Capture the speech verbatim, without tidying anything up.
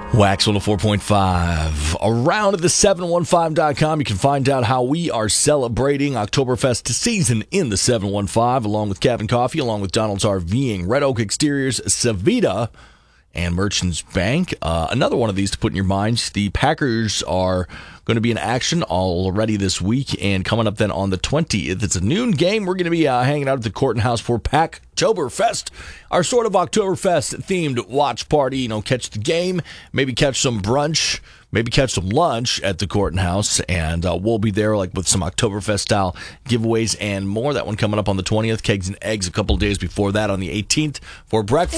Wax one oh four point five. Around at the seven one five dot com, you can find out how we are celebrating Oktoberfest season in the seven one five, along with Cabin Coffee, along with Donald's RVing, Red Oak Exteriors, Savita, and Merchants Bank. Uh, another one of these to put in your minds. The Packers are going to be in action already this week, and coming up then on the twentieth, it's a noon game. We're going to be uh, hanging out at the Court and House for Packtoberfest, our sort of Oktoberfest-themed watch party. You know, catch the game, maybe catch some brunch, maybe catch some lunch at the Court and House, and uh, we'll be there like with some Oktoberfest-style giveaways and more. That one coming up on the twentieth. Kegs and Eggs a couple of days before that on the eighteenth for breakfast.